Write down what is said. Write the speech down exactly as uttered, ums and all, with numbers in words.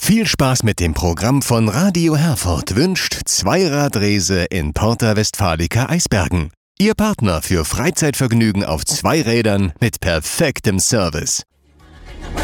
Viel Spaß mit dem Programm von Radio Herford wünscht Zweiradrese in Porta Westfalica Eisbergen. Ihr Partner für Freizeitvergnügen auf zwei Rädern mit perfektem Service.